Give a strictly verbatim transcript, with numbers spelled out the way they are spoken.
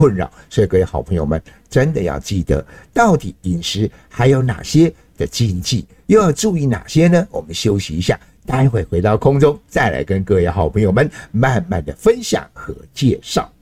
困扰。所以各位好朋友们，真的要记得，到底饮食还有哪些的禁忌，又要注意哪些呢？我们休息一下，待会回到空中再来跟各位好朋友们慢慢的分享和介绍。